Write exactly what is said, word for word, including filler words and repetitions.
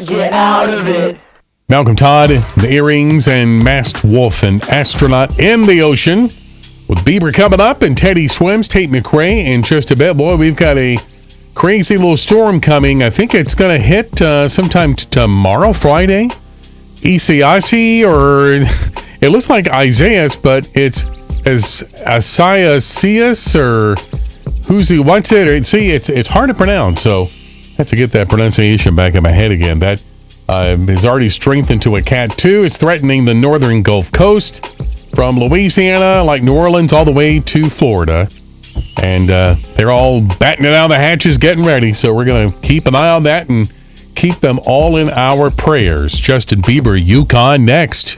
get out of it. Malcolm Todd, the Earrings, and Masked Wolf, and Astronaut in the Ocean. With Bieber coming up and Teddy Swims, Tate McRae in just a bit. Boy, we've got a crazy little storm coming. I think it's going to hit uh, sometime t- tomorrow, Friday. Isaias, or it looks like Isaias, but it's as Isaias or who's he? What's it? See, it's it's hard to pronounce, so I have to get that pronunciation back in my head again. That uh, is already strengthened to a Cat two. It's threatening the northern Gulf Coast from Louisiana, like New Orleans, all the way to Florida. And uh, they're all battening out the hatches, getting ready. So we're going to keep an eye on that and keep them all in our prayers. Justin Bieber, UConn next.